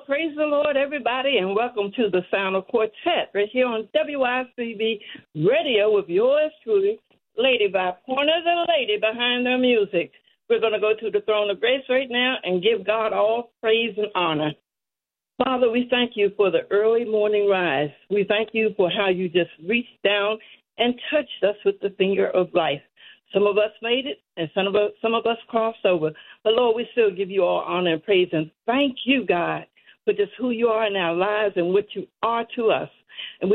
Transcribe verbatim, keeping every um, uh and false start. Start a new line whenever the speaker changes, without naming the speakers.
praise the Lord, everybody, and welcome to the Sound Quartet right here on W I C B Radio with yours truly, Lady by Pointer, the lady behind the music. We're going to go to the throne of grace right now and give God all praise and honor. Father, we thank you for the early morning rise. We thank you for how you just reached down and touched us with the finger of life. Some of us made it, and some of us, some of us crossed over. But, Lord, we still give you all honor and praise. And thank you, God, for just who you are in our lives and what you are to us. And we